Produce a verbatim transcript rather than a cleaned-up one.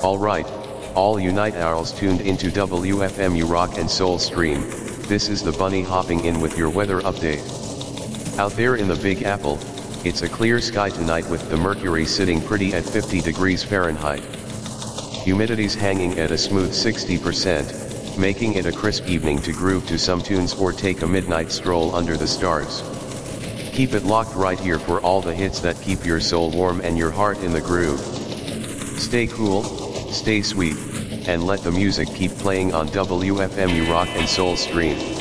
Alright, all you night owls tuned into W F M U Rock and Soul stream, this is the bunny hopping in with your weather update. Out there in the Big Apple, it's a clear sky tonight with the mercury sitting pretty at fifty degrees Fahrenheit. Humidity's hanging at a smooth sixty percent, making it a crisp evening to groove to some tunes or take a midnight stroll under the stars. Keep it locked right here for all the hits that keep your soul warm and your heart in the groove. Stay cool, stay sweet, and let the music keep playing on W F M U Rock and Soul stream.